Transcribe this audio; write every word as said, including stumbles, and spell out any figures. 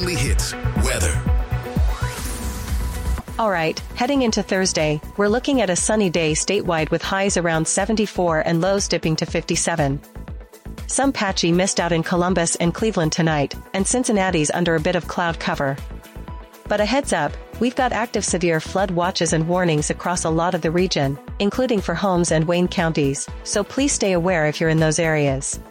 only hits, weather. All right, heading into Thursday, we're looking at a sunny day statewide with highs around seventy-four and lows dipping to fifty-seven. Some patchy mist out in Columbus and Cleveland tonight, and Cincinnati's under a bit of cloud cover. But a heads up, we've got active severe flood watches and warnings across a lot of the region, including for Holmes and Wayne counties, so please stay aware if you're in those areas.